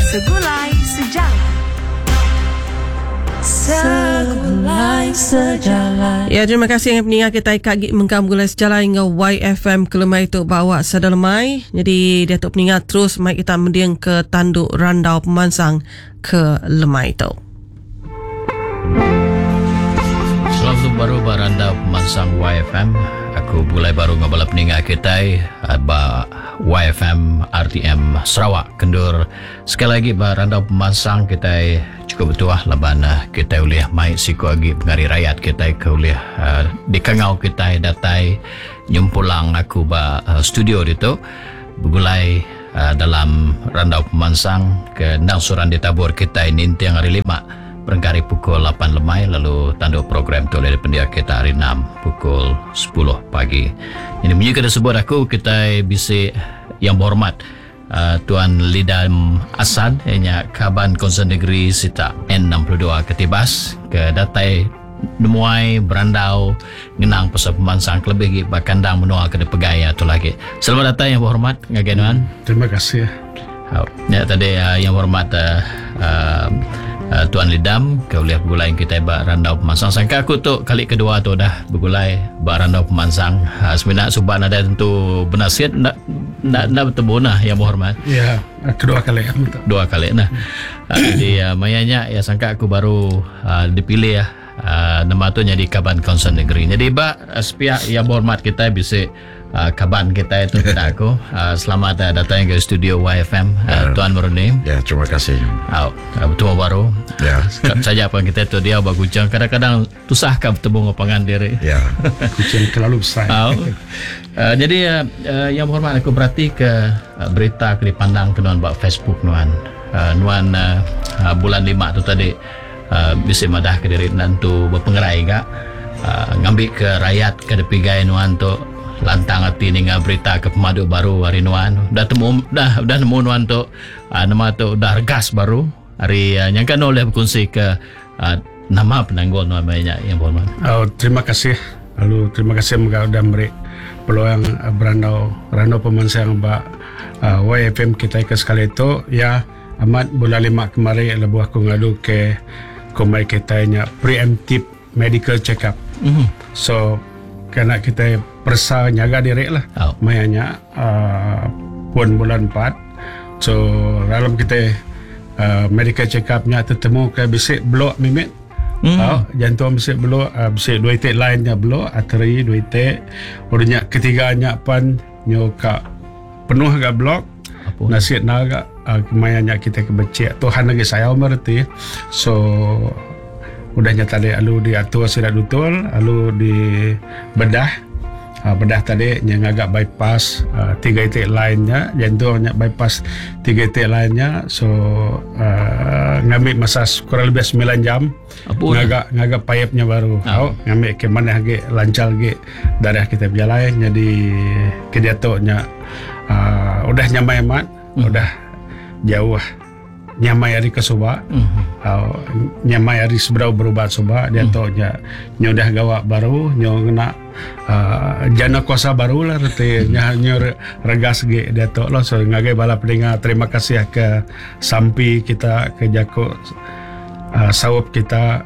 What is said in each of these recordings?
Segulai Sejarah. Segulai Sejarah. Ya, terima kasih yang pendengar kita kaki mengkam gulai sejarah hingga YFM kelemai itu bawa sedalamai. Jadi Datuk pendengar terus mai kita mendiang ke tanduk Randau Pemansang ke lemai itu. Selamat baru Randau Pemansang YFM. Aku mulai baru ngabala pendengar kita ba YFM RTM Sarawak Kendur. Sekali lagi Randau Pemansang kita cukup betul laban kita boleh mai siku lagi pengari rakyat kita ke boleh di kangau kita datai nyumpulang aku ba studio itu begulai dalam Randau Pemansang ke Nang Suran ditabur kita ini yang hari 5 berengkari pukul 8 lemai, lalu tanduk program tu oleh pendia kita hari 6 pukul 10 pagi. Ini bunyi kita sebut aku kita bisik yang berhormat Tuan Lidam Asad hanya Kaban Konsen Negeri Sita N62 Ketibas ke datai Nemuai Berandau Ngenang Pasal Pemansang lebih bakandang menua ke pegaya tu lagi. Selamat datang yang berhormat ngaganuan. Terima kasih. Ya tadi yang berhormat Tuan Lidam kau lihat bergulai kita ba Randau Pemansang. Sangka aku tu kali kedua tu dah bergulai ba Randau Pemansang. Sebenarnya suban ada tentu benasiat nak bertemu nah yang berhormat. Ya, kedua kali. Dua kali nah. Jadi mayanya ya sangka aku baru dipilih ya. Nama tu jadi Kaban Konsen Negeri. Jadi ba sepihak yang berhormat kita bisa kaban kita itu kita aku selamat datang ke studio YFM Tuan Murni. Ya, terima kasih. Betul baru. Ya. Saja apa kita tu dia bagucang kadang-kadang susahkah bertemu ngapangan diri. Ya. Kucing terlalu besar. Jadi yang berhormat aku berarti ke berita ke dipandang ke nuan Facebook nuan bulan 5 tu tadi bisa madah ke diri nantu berpengerai gak ngambil ke rakyat ke depi gaya nuan tu lantang hati ni berita ke pemadu baru hari nuan dah nemu nuan tu nama tu dah regas baru hari nyangka oleh berkongsi ke nama penanggul nuan banyak yang berhormat. Terima kasih. Lalu terima kasih mereka sudah beri peluang Randau Pemansang ba YFM kita ke sekali itu ya amat bulan 5 kemarin lebu aku ngadu ke komai kita nya preemptive medical check up. So kerana kita persa nyaga diri lah mayanya pun bulan 4 so dalam kita medical check up nya tertemu ke bisik blok mimit jantung bisik blok bisik 2 titik lainnya blok arteri 2 titik orangnya ketiganya pan nyoka penuh agak blok nasib naga kemayanya kita kebecik Tuhan lagi saya berarti so udahnya tadi lalu diatur sirat dutul lalu di bedah tadi yang agak bypass 3 titik lainnya jantungnya bypass 3 titik lainnya so ngambil masa kurang lebih 9 jam ngagak payapnya baru ngambil ke mana lagi lancar lagi darah kita berjalan jadi kediatuknya udah nyamai amat udah jauh nyamai hari ke Subak nyamai hari seberau berubat Subak dia tahu nyodah gawak baru nyona jana kuasa baru lah reti nyor regas ge dia tahu lah so ngagai bala pendengar terima kasih ke sampi kita ke Jako sawap kita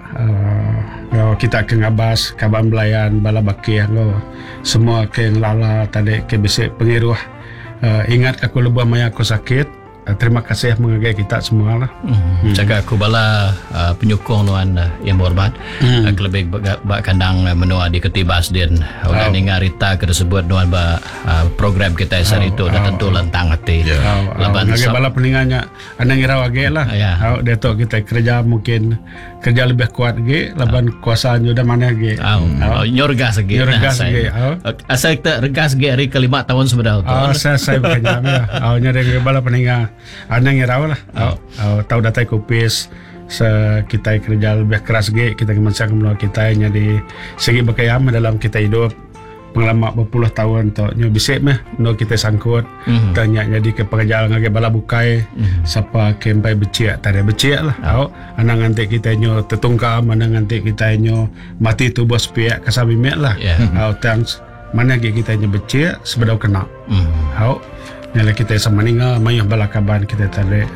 kita ke ngabas kaban belayan bala baki semua ke lala tadi ke bisik pengiruh ingat aku lebih maya aku sakit. Terima kasih mengagai kita semua lah. Jaga aku bala penyokong nuan yang berhormat. Lebih bak kandang menua di Ketibas dan udah ningar rita ke tersebut nuan program kita hari itu dah tentu lantang hati. Laban bala peninganya anda ngira wage lah. Dia tahu kita kerja mungkin kerja lebih kuat ge laban kuasaan udah mana ge. Nyor gas ge. Asal kita regas ge hari ke-5 tahun sebenarnya. Saya berkenyam ya. Nyari bala peningah anda ngira lah. Tahu datai kopis kita kerja lebih keras ge kita kemasang menua kita jadi segi berkayam dalam kita hidup pengalaman berpuluh tahun tu nyo bisik meh no kita sangkut tanya jadi ke pekerjaan ngage bala bukai siapa kempai becik tadi becik lah anang nanti kita nyo tertungkam anang nanti kita nyo mati tu bos pihak kasabimet lah thanks mana ge kita nyo becik sebedau kena nyala kita sama ningal mayah bala kaban kita tadi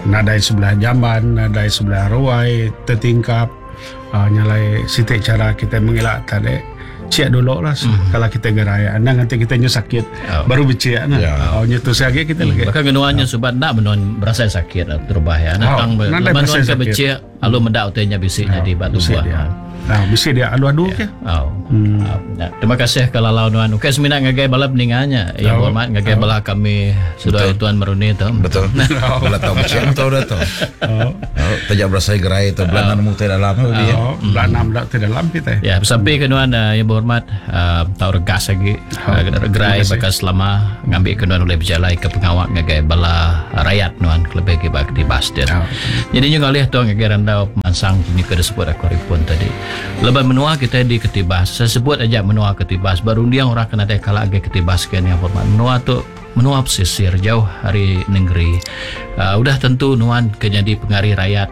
nadai sebelah jamban, nadai sebelah ruai, tertingkap, nyalai sitik cara kita mengelak tadi. Cek dulu lah kalau kita gerai. Nanti kita nyu sakit baru becek nyu tu sakit kita lagi. Bahkan genuannya sebab nak menon berasa sakit terbahaya. Natang menon ke becek alu mendak utenya bisiknya di batu buah. Bisa dia adu-adu ke? Terima kasih kalau lawan Okey semina ngagai balap ninganya. Yang hormat ngagai bala kami sudah tuan meruni tu. Betul. Bala tahu macam tahu dah tu. Tajak berasa gerai tu belanan mu tidak dalam dia. Belanan tidak dalam kita. Ya, sampai kenuan yang berhormat tahu regas lagi gerai bekas lama ngambil kenuan oleh berjalai ke pengawak ngagai bala rakyat nuan lebih ke bakti basdet. Jadi juga oleh tu ngagai randau pemansang ni ke disebut akoripun tadi. Lepas menua kita di ketibas. Saya sebut aja menua ketibas. Baru dia orang kena ada kalau agak ketibas kan yang hormat. Menua tu menua pesisir jauh hari negeri. Udah tentu nuan kenyadi pengari rakyat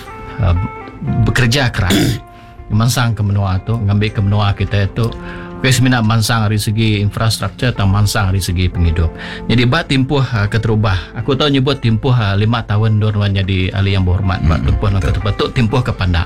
bekerja keras. Mansang ke menua tu, ngambil ke menua kita itu. Semina mansang dari segi infrastruktur atau mansang dari segi penghidup. Jadi bat timpuh keterubah. Aku tahu nyebut timpuh 5 tahun nuan jadi ahli yang berhormat. Bat timpuh nuan keterubah tu timpuh ke pandak.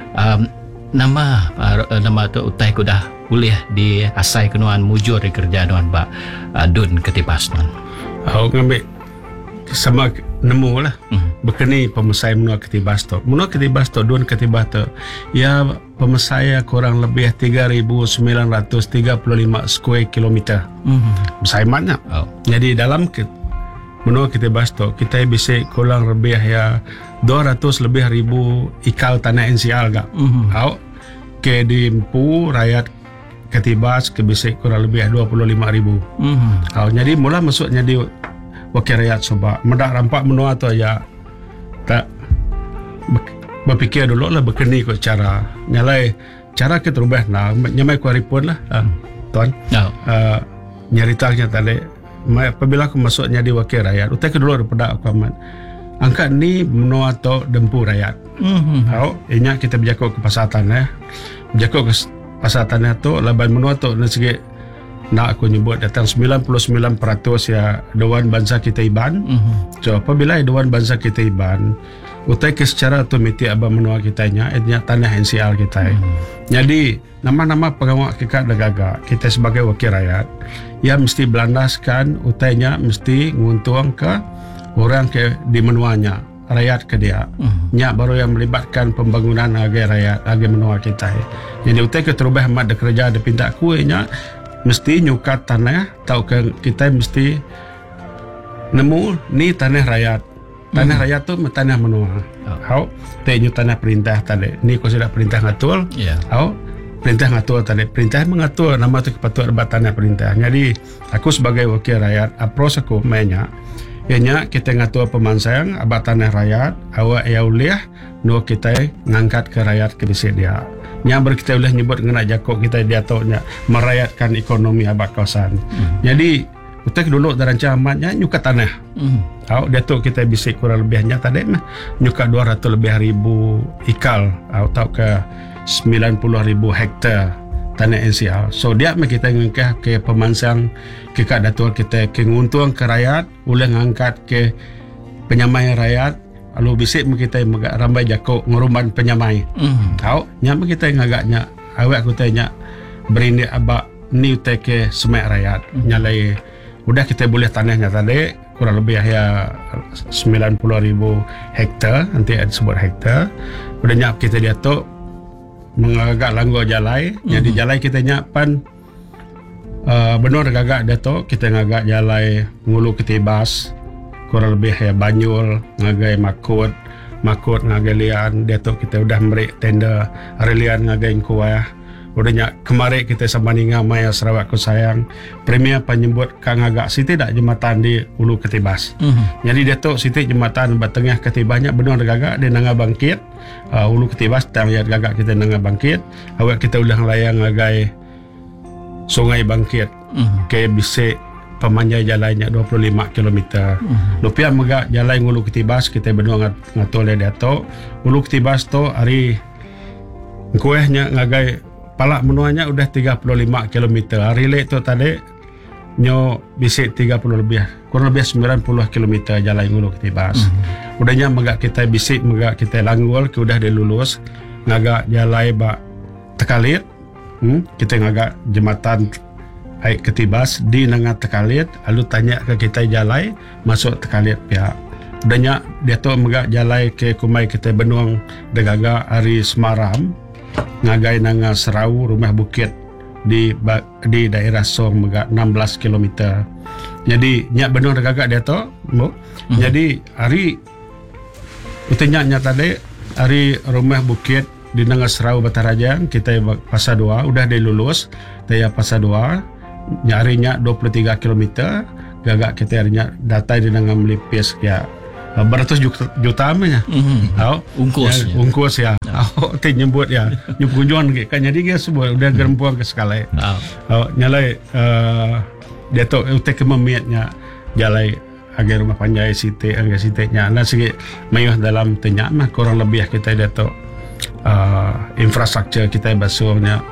Nama tu utai ku dah boleh di asai kenuan mujur di kerja nuan Pak Dun ketibas nuan. Aku ngambil sama nemu lah. Berkeni pemesai menua ketibas tu. Menua ketibas tu Dun ketibas tu. Ya pemesai kurang lebih 3,935 square kilometer. Besar banyak. Jadi dalam menua ketibas tu kita bisa kurang lebih ya 200 lebih ribu ikal tanah NCL gak. Ke dimpu rakyat ketibas ke bisa kurang lebih 25,000. Jadi mula masuk jadi wakil rakyat sebab mendak rampak menua tu ya tak berfikir dulu lah berkeni kot cara nyalai cara kita rubah nah nyamai kuaripun lah tuan nyeritanya tadi apabila aku masuk jadi wakil rakyat utai kedua daripada aku amat angkat ni menua atau dempu rakyat. Inya kita berjakau ke pasar tanah. Berjakau ke pasar tanah tu laban menua tu dari segi nak aku nyebut datang 99% ya Dewan Bangsa kita Iban. So apabila Dewan Bangsa kita Iban utai ke secara otomatik abang menua kita nya tanah NCL kita. Jadi nama-nama pengawak kita dagagak kita sebagai wakil rakyat ya mesti belandaskan utainya mesti nguntuang ke orang ke di menuanya rakyat ke dia nya baru yang melibatkan pembangunan agar rakyat agar menua kita. Jadi utai ke terubah amat kerja ada pinta kuenya mesti nyukat tanah tahu ke kita mesti nemu ni tanah rakyat. Tanah rakyat tu tanah menua. Tenyu tanah perintah tadi. Ni kau sudah perintah ngatur. Perintah ngatur tadi. Perintah mengatur nama tu kepatuhan buat tanah perintah. Jadi aku sebagai wakil rakyat approach aku mainnya ianya kita ngatur pemansang abad tanah rakyat awak ya uliah no kita ngangkat ke rakyat ke bisi dia nya kita boleh nyebut ngena jakok kita dia taunya merakyatkan ekonomi abad kawasan. Jadi utek dulu darancang amatnya nyuka tanah. Dia tu kita bisi kurang lebihnya tadi mah nyuka 200 lebih ribu ikal atau ke 90,000 hektar tanah NCL. So dia kita ngangkat ke pemansang ke kak datul kita ke nguntuang ke rakyat boleh ngangkat ke penyamai rakyat lalu bisik kita ramai jakok ngurumban penyamai. Nyama kita ngagaknya awak aku tanya berini abak ni utai ke semak rakyat nyalai udah kita boleh tanahnya tadi kurang lebih ya 90,000 hektar nanti ada sebut hektar udah nyap kita dia tu mengagak langgar jalai. Jadi jalai kita nyapan benar gagak dia tu kita ngagak jalai ngulu ketibas kurang lebih ya Banyul ngagai makut ngagai lian dia tu kita udah beri tender relian ngagai kuah udahnya kemarin kita sambandingan maya Sarawak ku sayang premier penyebut kang agak siti tak jembatan di Ulu Ketibas. Jadi dia tu siti jembatan batengah ketibanya benar gagak dia nanga bangkit Ulu Ketibas tang ya gagak kita nanga bangkit awak kita udah layang ngagai sungai bangkit ke bisik pemanjai jalannya 25 km. Lupian megak jalan Ulu Ketibas kita benar ngatur dia tu Ulu Ketibas tu hari kuehnya ngagai palak menuanya udah 35 km. Hari lek tu tadi nyo bisik 30 lebih kurang lebih 90 km jalan Ulu Ketibas. udahnya megak kita bisik megak kita langgul ke udah dilulus ngagak jalai bak Tekalit. Kita ngagak jembatan Aik Ketibas di Nangat Tekalit, lalu tanya ke kita jalai masuk Tekalit pihak. Udahnya dia tu megak jalai ke kumai kita benuang degaga hari Semaram ngagai nanga Serau Rumah Bukit di daerah Song megak 16 km. Jadi nyak benuang degaga dia tu. Jadi hari utenya nya tadi hari Rumah Bukit di Nanga Serau Batarajang kita Pasar 2 udah dilulus daya Pasar 2 nyarinya 23 km gagak kita harinya data di Nanga melipis ya beratus juta namanya. Ungkus ya. Ti nyebut ya nyebunjuan kan jadi dia sebut udah gerempuang ke sekali. Nyalai dia tu utek kememiatnya jalai agar rumah panjai site angga sitenya nah segi mayuh dalam tenyak mah kurang lebih kita dia tu infrastruktur kita basuhnya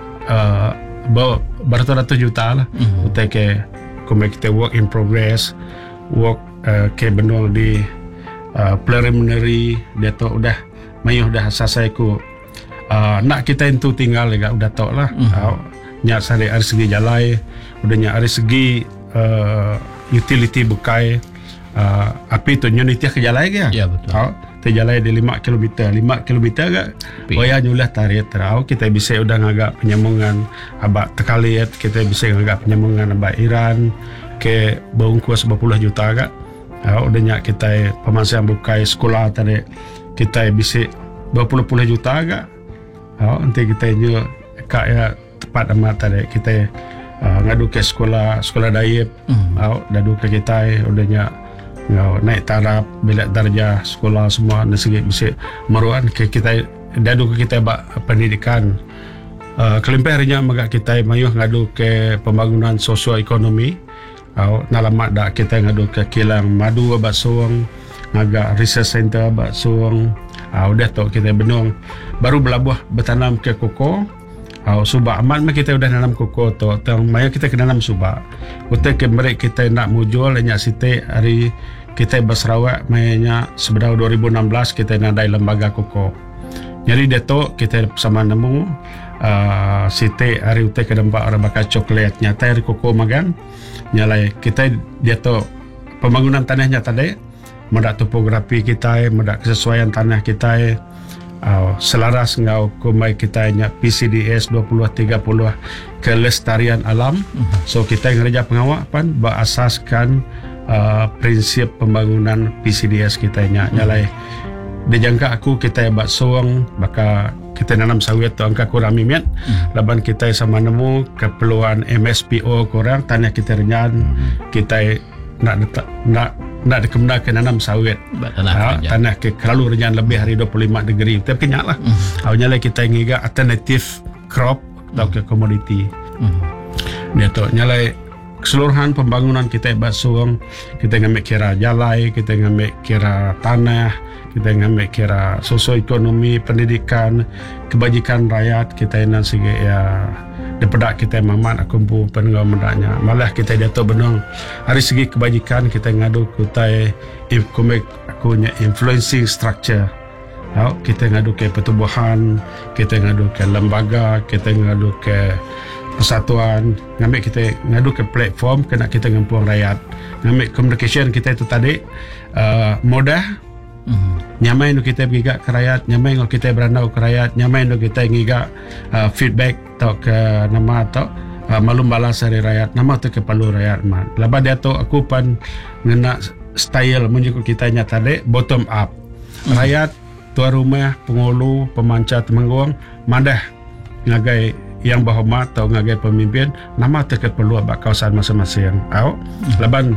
beratus juta lah. Utek ke kita work in progress work ke benuang di preliminary dia tu udah mayuh dah selesai ku nak kita itu tinggal juga udah tok lah. Nyak dari segi jalai udahnya dari segi utility bukai api tu unity ke jalai ke ya betul. Terjalai di 5 km ke waya nyulah tarik terau kita bisa udah ngagak penyambungan abak Tekalit kita bisa ngagak penyambungan abak Iran ke bungkus 20 juta kak. Udahnya kita pemansang bukai sekolah tadi kita bisa 20 juta kak. Nanti kita juga kak ya tepat amat tadi kita ngadu ke sekolah daib dadu ke kita udahnya naik taraf bilik darjah sekolah semua nasi bisa meruan ke kita dadu ke kita pendidikan kelimpai harinya maka kita mayuh ngadu ke pembangunan sosioekonomi nalamat dak kita ngadu ke kilang madu abak Suang ngagak research center abak Suang udah tu kita benung baru belabuh bertanam ke koko subak amat mah kita udah nanam koko tu maya kita kena nanam subak utek ke mereka kita nak mujul nyak site hari kita Sarawak mayanya sebenarnya 2016 kita nadai lembaga koko. Jadi dia tu kita sama nemu site hari utek ke dampak orang bakal coklat nyata hari koko magan nyalai kita dia tu pembangunan tanahnya tadi medak topografi kita medak kesesuaian tanah kita selaras ngau kumai kita nya PCDS 2030 kelestarian alam. So kita ngerja pengawapan berasaskan prinsip pembangunan PCDS kita nyalai dijangka aku kita bak Suang baka kita nanam sawit tu angka kurang mimiat laban kita sama nemu keperluan MSPO kurang tanah kita renyan kita nak dikemna ke nanam sawit tanah ke kalau renyan lebih hari 25 degree tapi kenyak lah nyalai kita ngiga alternatif crop atau ke komoditi dia tu nyalai keseluruhan pembangunan kita Suang kita ngambil kira jalai kita ngambil kira tanah kita ngambil kira sosioekonomi pendidikan kebajikan rakyat kita nak segi ya daripada kita mamat kumpu penengah mendaknya malah kita jatuh benang hari segi kebajikan kita ngadu kutai akunya influencing structure kita ngadu ke pertubuhan kita ngadu ke lembaga kita ngadu ke persatuan ngambil kita ngadu ke platform kena kita ngampuang rakyat ngambil communication kita itu tadi mudah nyamai nu kita giga ke rakyat nyamai nu kita berandau ke rakyat nyamai nu kita giga feedback atau ke nama atau malum balas dari rakyat nama tu ke palu rakyat man laba dia tu aku pan ngena style menyuku kita nya tadi bottom up rakyat tuan rumah pengulu pemancat temengguang madah ngagai yang berhormat atau ngagai pemimpin nama tu ke perlu abak kawasan masing-masing laban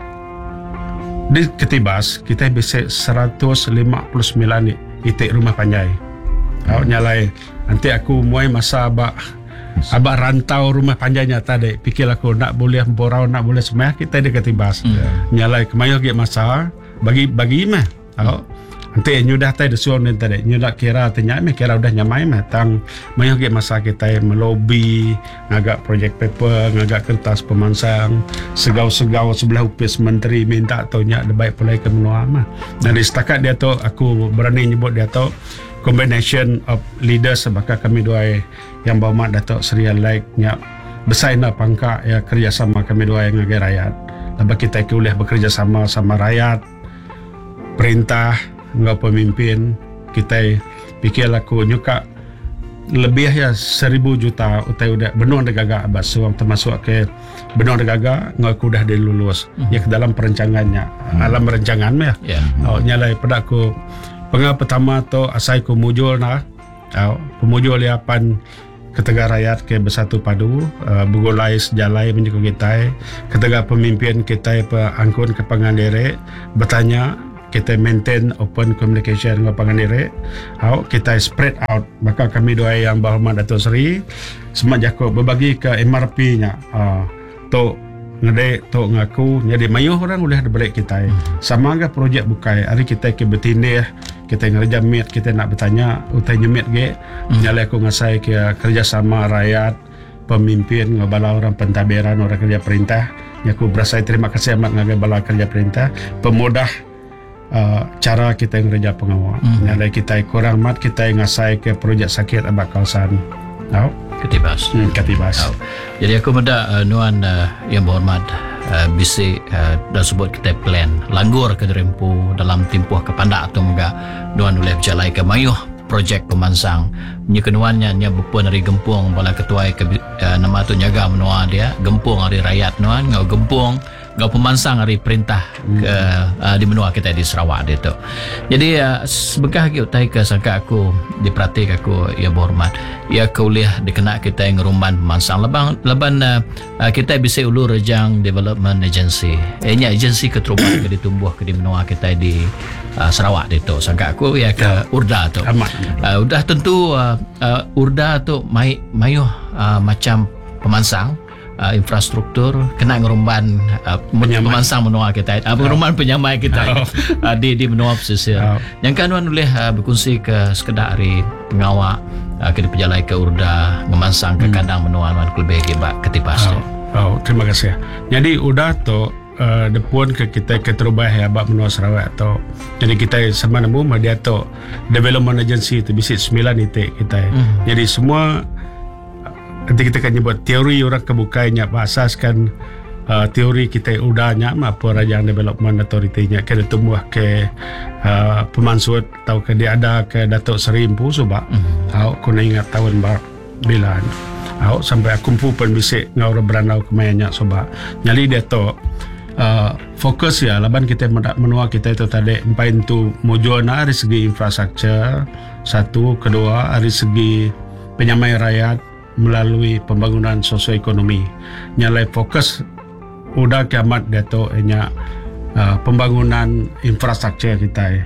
di Ketibas kita bisa 159 itik rumah panjai nyalai nanti aku mulai masa abak rantau rumah panjainya tadi pikir aku nak boleh borau nak boleh semua kita di Ketibas nyalai kemayu ke masa bagi mah nanti nyudah tay desuang dan tadi nyudah kira tanya kira udah nyamai tang mayah ke masa kita melobi ngagak project paper ngagak kertas pemansang segau-segau sebelah upis menteri minta taunya ada baik pulai ke menua mah. Dan di setakat dia tu aku berani nyebut dia tu combination of leaders sebab kami dua yang bawa mak Datuk Seri Alaik nya besaina pangka ya kerjasama kami dua yang ngagai rakyat. Lepas kita boleh bekerja sama rakyat, perintah, ngau pemimpin, kita fikir aku nyuka lebih ya 1,000 juta utai udah benua degaga abas suang termasuk ke benua degaga ngau aku dah dilulus ya ke dalam perancangannya alam perancangan ya. Nyalai pada aku pengal pertama tu asai ku mujul pemujul liapan ketega rakyat ke bersatu padu begolai sejalai menjaga kita ketega pemimpin kita angkun ke pangandere bertanya kita maintain open communication dengan pangandere kita spread out maka kami doa yang berhormat Datuk Seri semak jako berbagi ke MRP nya to ngade to ngaku jadi mayuh orang boleh ada balik kita sama ke projek bukai hari kita ke betindih kita ngerja meet kita nak bertanya utai nyemit ge nyalai aku ngasai ke kerjasama rakyat pemimpin ngabala orang pentadbiran orang kerja perintah aku berasa terima kasih amat ngagai bala kerja perintah pemudah cara kita ngerja pengawal nyalai kita kurang mat kita ngasai ke projek sakit abak kawasan Ketibas. Jadi aku menda nuan yang berhormat bisi dah sebut kita plan langgur ke derempu dalam tempoh kepandak atau enggak nuan boleh berjalai ke mayuh projek pemansang nyekenuannya nya berpuan dari gempung bala ketua ke nama tu nyaga menua dia gempung hari rakyat nuan ngau gempung ngau pemansang hari perintah ke di menua kita di Sarawak dia tu. Jadi sebegah lagi utai ke sangka aku diperhatik aku ya berhormat ya kuliah dikena kita yang ngerumban pemansang leban kita bisa ulu rejang development agency nya agency keterubat ke ditumbuh ke di menua kita di Sarawak dia tu sangka aku ya ke Urda tu udah tentu Urda tu mayuh macam pemansang infrastruktur kena ngerumban pemansang menua kita ngerumban penyamai kita di menua pesisir yang kanuan boleh berkongsi ke sekedar hari pengawak ke diperjalai ke Urda ngemansang ke kandang menua lebih hebat Ketibas terima kasih jadi udah tu depun ke kita keterubah ya abak menua Sarawak tu jadi kita sama nemu dia tu development agency tu bisik 9 itik kita jadi semua nanti kita akan nyebut teori orang kebukainya berasaskan teori kita udahnya apa Rajang Development Authority-nya kena tumbuh ke pemansut tahu ke dia ada ke Datuk Seri Empu sebab tahu kena ingat tahun bilan tahu sampai aku pun bisik ngau berandau kemayanya sebab nyali dia tu fokus ya laban kita menua kita itu tadi empain tu mujona dari segi infrastruktur satu kedua dari segi penyamai rakyat melalui pembangunan sosioekonomi nyalai fokus udah kiamat dia tu pembangunan infrastruktur kita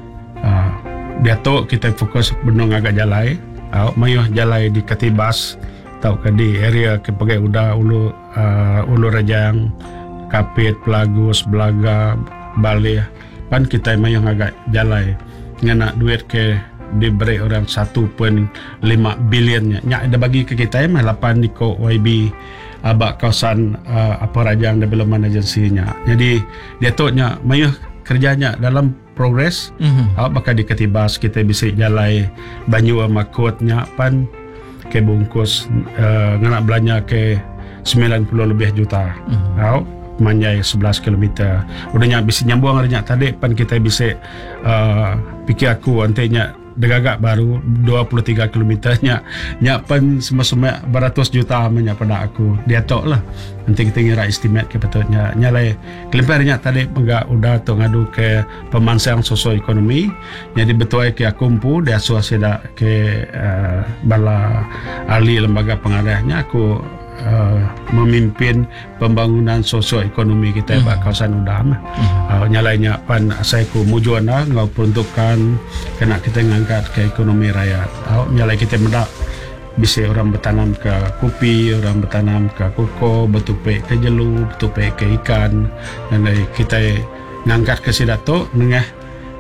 dia tu kita fokus benung agak jalai mayuh jalai di Ketibas tau ke di area ke pakai udah ulu Rajang Kapit Pelagus Belaga Bali kan kita mayuh agak jalai ngena duit ke diberi orang 1.5 bilion nya ada bagi ke kita 8 di YB abak kawasan apa Rajang Development Agency nya jadi dia tu nya mayuh kerjanya dalam progres bakal di Ketibas kita bisa jalai banyu makutnya pan ke bungkus ngana belanja ke 90 lebih juta manjai 11 km udahnya bisa nyambung harinya tadi pan kita bisa pikir aku nantinya degagak baru 23 km nya pan semua beratus juta menya pada aku dia tok lah nanti kita ngira estimate ke betulnya nyalai kelimpernya tadi enggak udah tu ngadu ke pemansang sosioekonomi jadi betul ke aku empu dia suasana ke bala ahli lembaga pengarahnya aku memimpin pembangunan sosioekonomi kita di kawasan Udam. Nyalainya pan saya ku mujuana ngau peruntukan kena kita ngangkat ke ekonomi rakyat. Nyalai kita mendak bisa orang bertanam ke kopi, orang bertanam ke koko, betupe ke jelu, betupe ke ikan. Dan kita ngangkat ke sidato nengah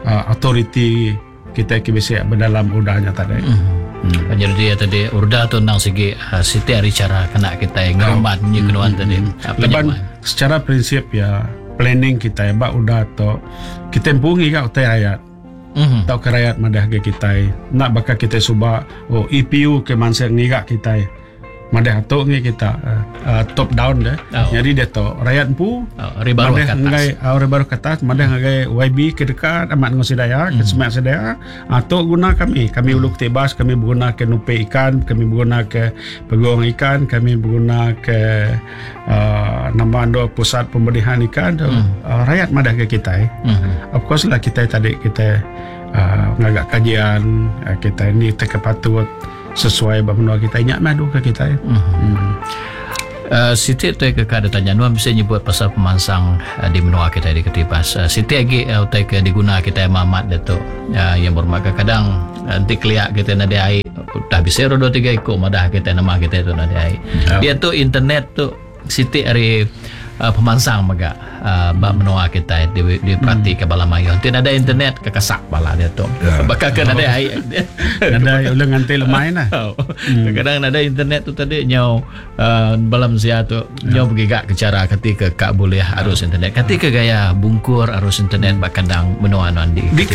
authority kita kibisi berdalam udahnya tadi. Jadi dia tadi urda tu nang segi setiap hari cara kena kita yang ngerumat ni kenuan tadi. Leban secara prinsip ya planning kita ya bak udah to kita empungi ka utai rakyat. Tau ke rakyat madah ke kita nak bakal kita subah EPU ke mansa ngiga kita madah to ngi kita top down deh. Jadi dia to rakyat pu ribaru madah ngai ribaru kata madah ngai YB ke dekat amat ngosidaya ke semak sedaya atau guna kami uluk tebas kami berguna ke nupe ikan kami berguna ke peguang ikan kami berguna ke nama ando pusat pemberian ikan rakyat madah ke kita of course lah kita tadi kita ngagak kajian kita ini terkepatut sesuai bahawa kita ingat madu ke kita Siti tu ke kada tanya nuam bisa nyebut pasal pemansang di menua kita di Ketibas. Siti lagi utai ke diguna kita mamat itu yang bermaka kadang nanti keliak kita nade ai dah bisa 2-3 ikut madah kita nama kita itu nade ai. Dia tu internet tu Siti hari pemansang maga bak menua kita di Prati ke Balamayon. Tidak ada internet ke kasak bala dia tu. Bakal kan ada ai. Ada ulang nanti lemai nah. Kadang ada internet tu tadi nyau balam sia tu nyau bergigak ke cara ketika kak boleh arus internet. Ketika gaya bungkur arus internet bak kandang menua non di